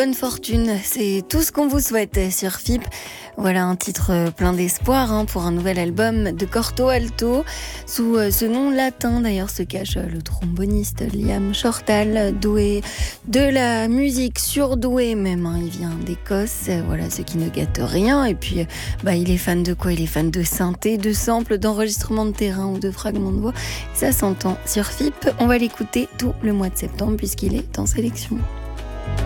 Bonne fortune, c'est tout ce qu'on vous souhaite sur FIP. Voilà un titre plein d'espoir pour un nouvel album de Corto Alto. Sous ce nom latin d'ailleurs se cache le tromboniste Liam Shortall, doué de la musique, surdoué même. Il vient d'Écosse, voilà, ce qui ne gâte rien. Et puis il est fan de quoi? Il est fan de synthé, de samples, d'enregistrements de terrain ou de fragments de voix. Ça s'entend sur FIP. On va l'écouter tout le mois de septembre puisqu'il est en sélection.